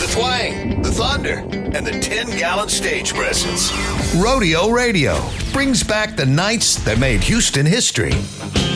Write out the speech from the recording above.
the twang, the thunder, and the 10-gallon stage presence. Rodeo Radio brings back the nights that made Houston history.